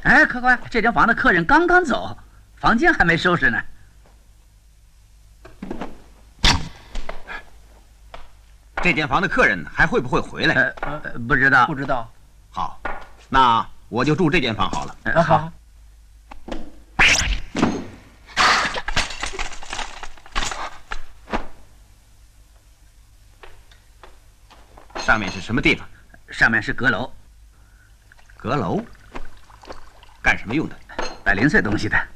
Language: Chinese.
哎，快，这间房的客人刚刚走，房间还没收拾呢。 这间房的客人还会不会回来？ 不知道。 不知道。 好，那我就住这间房好了。 好。 上面是什么地方？ 上面是阁楼。 阁楼？干什么用的？ 摆零碎东西的。